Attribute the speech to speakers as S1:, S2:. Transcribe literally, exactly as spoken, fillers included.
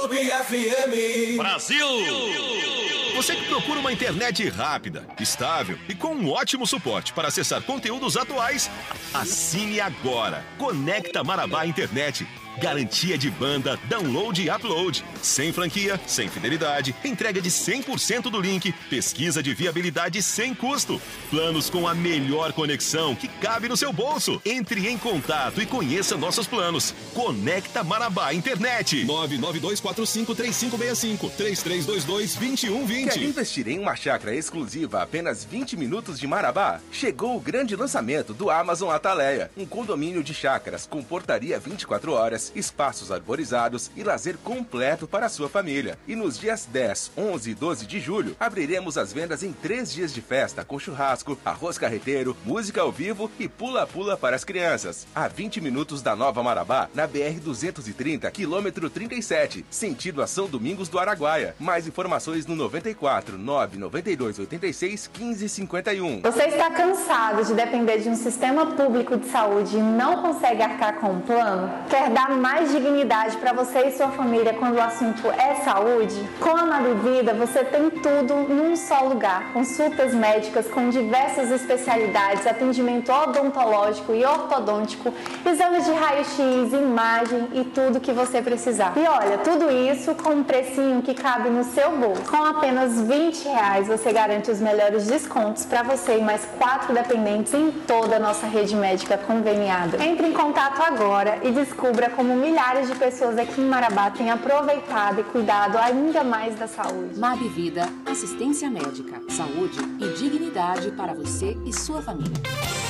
S1: Clube F M.
S2: Brasil!
S3: Você que procura uma internet rápida, estável e com um ótimo suporte para acessar conteúdos atuais, assine agora. Conecta Marabá Internet. Garantia de banda, download e upload. Sem franquia, sem fidelidade, entrega de cem por cento do link, pesquisa de viabilidade sem custo. Planos com a melhor conexão que cabe no seu bolso. Entre em contato e conheça nossos planos. Conecta Marabá Internet.
S4: nove nove dois quatro cinco três cinco seis cinco, três três dois dois, dois um dois zero.
S5: Quer investir em uma chácara exclusiva a apenas vinte minutos de Marabá? Chegou o grande lançamento do Amazon Ataleia. Um condomínio de chácaras com portaria vinte e quatro horas, espaços arborizados e lazer completo para a sua família. E nos dias dez, onze e doze de julho, abriremos as vendas em três dias de festa com churrasco, arroz carreteiro, música ao vivo e pula-pula para as crianças. A vinte minutos da Nova Marabá, na B R duzentos e trinta, quilômetro trinta e sete, sentido a São Domingos do Araguaia. Mais informações no noventa e quatro, nove noventa e dois, oitenta e seis, quinze cinquenta e um.
S6: Você está cansado de depender de um sistema público de saúde e não consegue arcar com um plano? Quer dar mais dignidade para você e sua família quando o assunto é saúde? Com a Mabivida você tem tudo num só lugar. Consultas médicas com diversas especialidades, atendimento odontológico e ortodôntico, exames de raio-x, imagem e tudo que você precisar. E olha, tudo isso com um precinho que cabe no seu bolso. Com apenas vinte reais você garante os melhores descontos para você e mais quatro dependentes em toda a nossa rede médica conveniada. Entre em contato agora e descubra como milhares Milhares de pessoas aqui em Marabá têm aproveitado e cuidado ainda mais da saúde.
S7: Mabivida, assistência médica, saúde e dignidade para você e sua família.